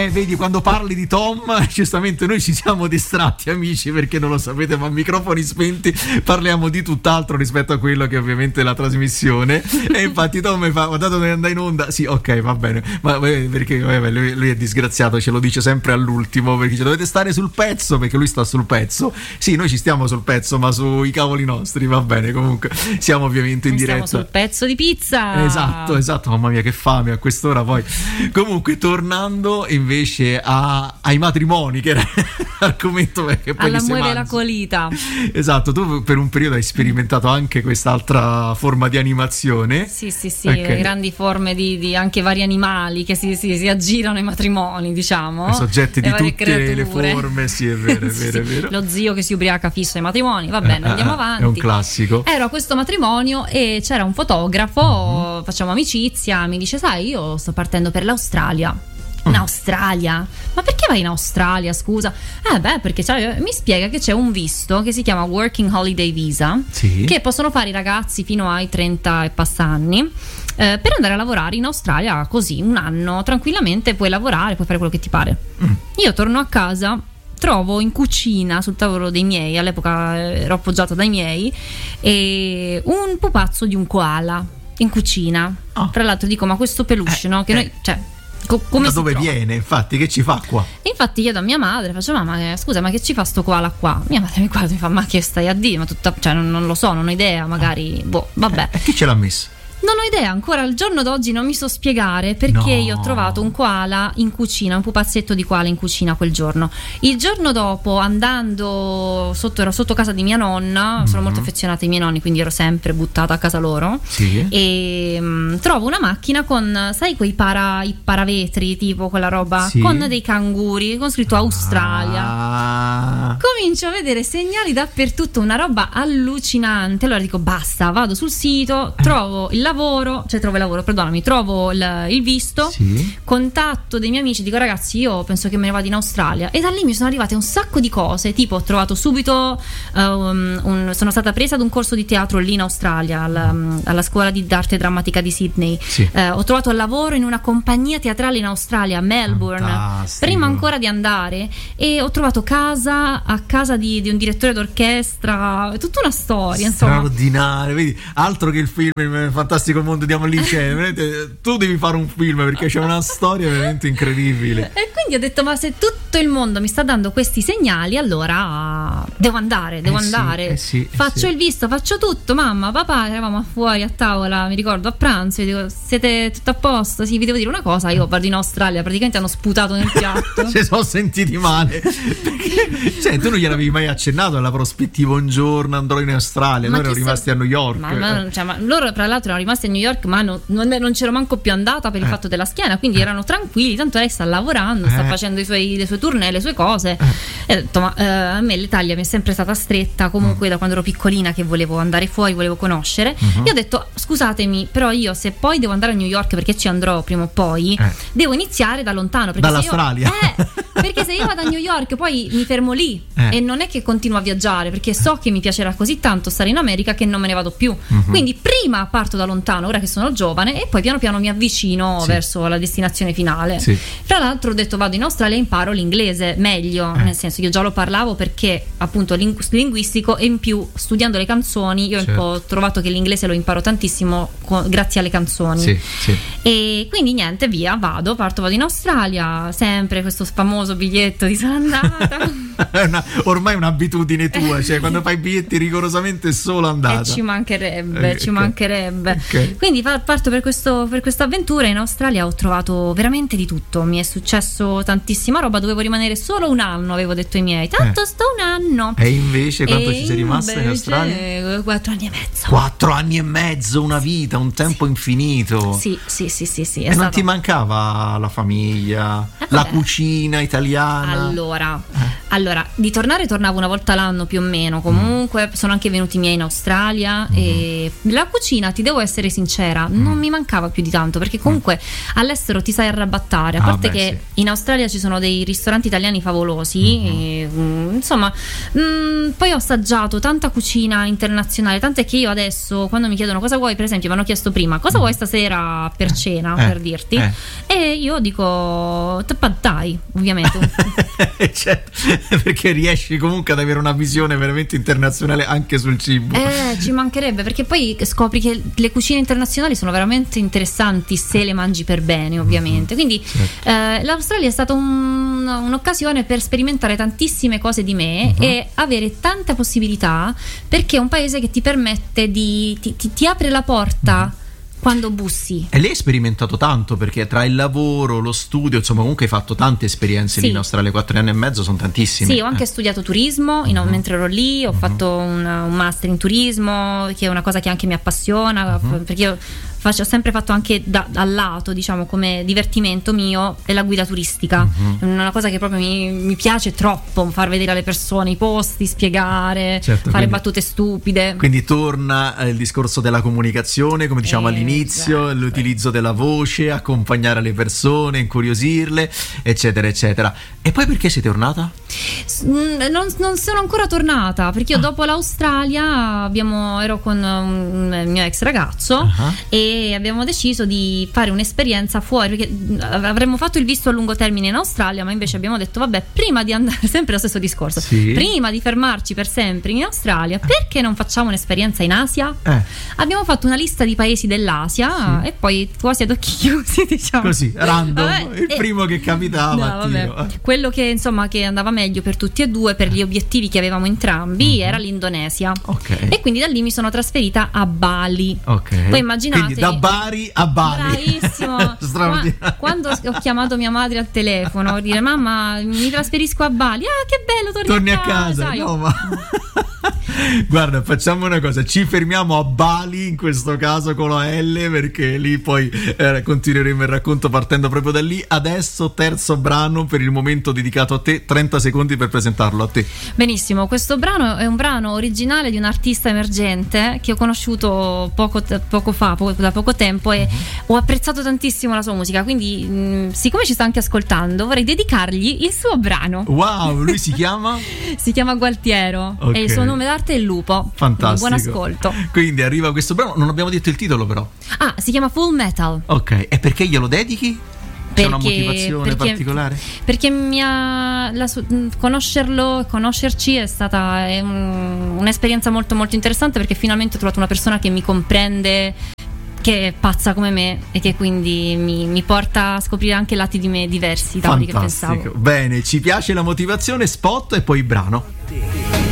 Vedi, quando parli di Tom, giustamente noi ci siamo distratti, amici, perché non lo sapete, ma a microfoni spenti parliamo di tutt'altro rispetto a quello che ovviamente è la trasmissione. E infatti Tom mi fa: guardate dove andai in onda. Sì, ok, va bene, ma perché lui è disgraziato, ce lo dice sempre all'ultimo, perché dovete stare sul pezzo, perché lui sta sul pezzo. Sì, noi ci stiamo sul pezzo, ma sui cavoli nostri, va bene. Comunque siamo ovviamente in diretta. Stiamo sul pezzo di pizza. Esatto, mamma mia che fame a quest'ora poi. Comunque tornando invece ai matrimoni, che era l'argomento che poi alla muove la colita. Esatto, tu per un periodo hai sperimentato anche quest'altra forma di animazione. Sì, okay. Grandi forme di anche vari animali che si aggirano ai matrimoni, diciamo. I soggetti di tutte le forme, sì, è vero, è vero. Lo zio che si ubriaca fisso ai matrimoni, va bene, andiamo avanti. È un classico. Ero a questo matrimonio e c'era un fotografo, facciamo amicizia, mi dice: sai, io sto partendo per l'Australia. In Australia? Ma perché vai in Australia, scusa? Perché mi spiega che c'è un visto che si chiama Working Holiday Visa, sì, che possono fare i ragazzi fino ai 30 e passa anni, per andare a lavorare in Australia così, un anno, tranquillamente puoi lavorare, puoi fare quello che ti pare. Io torno a casa, trovo in cucina sul tavolo dei miei, all'epoca ero appoggiata dai miei, e un pupazzo di un koala in cucina. Tra l'altro dico: ma questo peluche, no? Che noi, cioè, come da dove viene? Infatti, che ci fa qua? Infatti chiedo a mia madre, faccio: mamma, scusa, ma che ci fa sto koala qua? Mia madre mi guarda e mi fa: ma che stai a dire? Ma cioè, non lo so, non ho idea, magari, vabbè. E chi ce l'ha messo? Non ho idea, ancora al giorno d'oggi non mi so spiegare perché io ho trovato un koala in cucina, un pupazzetto di koala in cucina quel giorno. Il giorno dopo, andando ero sotto casa di mia nonna, sono molto affezionata ai miei nonni, quindi ero sempre buttata a casa loro. Sì. E trovo una macchina con, sai, i paravetri, tipo quella roba, sì, con dei canguri, con scritto Australia. Comincio a vedere segnali dappertutto, una roba allucinante. Allora dico: basta, vado sul sito, trovo il lavoro, trovo il visto, sì, contatto dei miei amici, dico: ragazzi, io penso che me ne vado in Australia. E da lì mi sono arrivate un sacco di cose, tipo ho trovato subito sono stata presa ad un corso di teatro lì in Australia, alla scuola d'arte drammatica di Sydney. Sì. Ho trovato lavoro in una compagnia teatrale in Australia, a Melbourne. Fantastico. Prima ancora di andare, e ho trovato casa di un direttore d'orchestra, tutta una storia, insomma. Straordinario, vedi, altro che il film Il fantastico mondo di Amelie. Tu devi fare un film, perché c'è una storia veramente incredibile. E quindi ho detto: ma se tutto il mondo mi sta dando questi segnali, allora devo andare. Faccio il visto, faccio tutto. Mamma, papà, eravamo fuori a tavola, mi ricordo, a pranzo, e dico: siete tutto a posto? Sì, vi devo dire una cosa, io vado in Australia. Praticamente hanno sputato nel piatto. Si sono sentiti male. Perché, tu non gli avevi mai accennato alla prospettiva: un giorno andrò in Australia? Noi erano rimasti a New York. Ma loro tra l'altro erano rimasti a New York, ma non c'ero manco più andata per il fatto della schiena, quindi erano tranquilli, tanto lei sta lavorando, sta facendo le sue tournée, le sue cose. E ho detto: ma a me l'Italia mi è sempre stata stretta, comunque da quando ero piccolina, che volevo andare fuori, volevo conoscere. Io ho detto: scusatemi, però io, se poi devo andare a New York, perché ci andrò prima o poi, devo iniziare da lontano, perché dall'Australia. Perché se io vado a New York poi mi fermo lì, e non è che continuo a viaggiare, perché so che mi piacerà così tanto stare in America che non me ne vado più. Quindi prima parto da lontano, ora che sono giovane, e poi piano piano mi avvicino verso la destinazione finale. Tra l'altro ho detto: vado in Australia e imparo l'inglese meglio, nel senso, io già lo parlavo perché appunto linguistico, e in più studiando le canzoni io ho trovato che l'inglese lo imparo tantissimo grazie alle canzoni. E quindi niente, vado in Australia, sempre questo famoso biglietto di sono andata. Ormai è un'abitudine tua, cioè quando fai biglietti rigorosamente solo andata. Ci mancherebbe. Okay. Quindi parto per questa avventura in Australia. Ho trovato veramente di tutto, mi è successo tantissima roba. Dovevo rimanere solo un anno, avevo detto ai miei, tanto sto un anno. E invece quanto ci sei rimasta in Australia? 4 anni e mezzo. 4 anni e mezzo, una vita, un tempo infinito. Sì. E non ti mancava la famiglia, la cucina italiana? Allora, Allora, di tornavo una volta l'anno più o meno, comunque sono anche venuti i miei in Australia e la cucina, ti devo essere sincera, non mi mancava più di tanto, perché comunque all'estero ti sai arrabattare, a parte che sì, in Australia ci sono dei ristoranti italiani favolosi e, insomma, poi ho assaggiato tanta cucina internazionale, tant'è che io adesso quando mi chiedono cosa vuoi, per esempio mi hanno chiesto prima cosa vuoi stasera per cena, per dirti, e io dico pad thai, ovviamente. Certo, perché riesci comunque ad avere una visione veramente internazionale anche sul cibo. Ci mancherebbe, perché poi scopri che le cucine internazionali sono veramente interessanti se le mangi per bene, ovviamente. Quindi l'Australia è stata un'occasione per sperimentare tantissime cose di me e avere tante possibilità, perché è un paese che ti permette ti apre la porta quando bussi. E lei ha sperimentato tanto, perché tra il lavoro, lo studio, insomma comunque hai fatto tante esperienze lì in Australia, 4 anni e mezzo sono tantissime. Sì, ho anche studiato turismo mentre ero lì, ho fatto un master in turismo, che è una cosa che anche mi appassiona, perché io ho sempre fatto anche dal lato, diciamo, come divertimento mio, è la guida turistica. È una cosa che proprio mi piace troppo, far vedere alle persone i posti, spiegare, fare battute stupide. Quindi torna il discorso della comunicazione, come diciamo all'inizio, l'utilizzo della voce, accompagnare le persone, incuriosirle, eccetera eccetera. E poi perché sei tornata? Non sono ancora tornata, perché io dopo l'Australia ero con il mio ex ragazzo e abbiamo deciso di fare un'esperienza fuori, perché avremmo fatto il visto a lungo termine in Australia, ma invece abbiamo detto vabbè, prima di andare, sempre lo stesso discorso, prima di fermarci per sempre in Australia, perché non facciamo un'esperienza in Asia? Abbiamo fatto una lista di paesi dell'Asia e poi quasi ad occhi chiusi, diciamo così, random, il primo che capitava. Quello che insomma che andava meglio per tutti e due, per gli obiettivi che avevamo entrambi, era l'Indonesia. E quindi da lì mi sono trasferita a Bali. Poi immaginate, quindi da Bari a Bali. Bravissimo. Quando ho chiamato mia madre al telefono, dire mamma mi trasferisco a Bali, che bello, torni a casa. No, ma guarda, facciamo una cosa, ci fermiamo a Bali in questo caso con la L, perché lì poi continueremo il racconto partendo proprio da lì. Adesso terzo brano per il momento dedicato a te, 30 secondi per presentarlo a te. Benissimo, questo brano è un brano originale di un artista emergente che ho conosciuto da poco tempo e ho apprezzato tantissimo la sua musica, quindi siccome ci sta anche ascoltando vorrei dedicargli il suo brano. Wow, lui si chiama? Si chiama Gualtiero e il suo nome d'arte è Lupo. Fantastico. Buon ascolto. Quindi arriva questo brano, non abbiamo detto il titolo però. Si chiama Full Metal. Ok, e perché glielo dedichi? C'è una motivazione particolare? Perché conoscerci è stata un'esperienza molto molto interessante, perché finalmente ho trovato una persona che mi comprende, che è pazza come me e che quindi mi porta a scoprire anche lati di me diversi da quelli che pensavo. Bene, ci piace la motivazione, spot e poi brano.